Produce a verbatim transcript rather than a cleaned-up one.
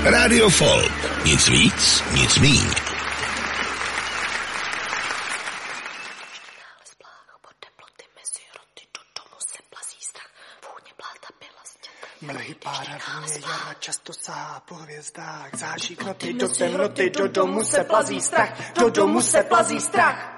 Radio Folk. Nic víc, nic míň. Mlhy pára vůně jara často sahá po hvězdách. Záží knoty do temnoty, do domu se plazí strach, do domu se plazí strach.